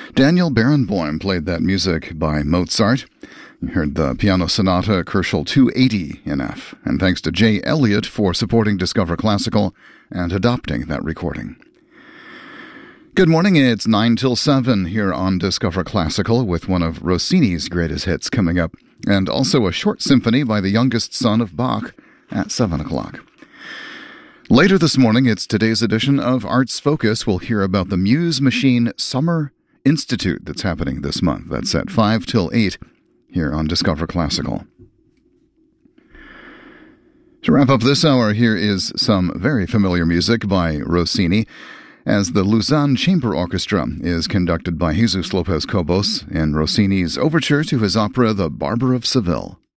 Daniel Barenboim played that music by Mozart. You heard the Piano Sonata Koelschel 280 in F, and thanks to Jay Elliott for supporting Discover Classical and adopting that recording. Good morning, it's 9 till 7 here on Discover Classical with one of Rossini's greatest hits coming up, and also a short symphony by the youngest son of Bach at 7 o'clock. Later this morning, it's today's edition of Arts Focus. We'll hear about the Muse Machine Summer Institute that's happening this month. That's at 5 till 8 here on Discover Classical. To wrap up this hour, here is some very familiar music by Rossini, as the Lausanne Chamber Orchestra is conducted by Jesus Lopez Cobos in Rossini's overture to his opera The Barber of Seville.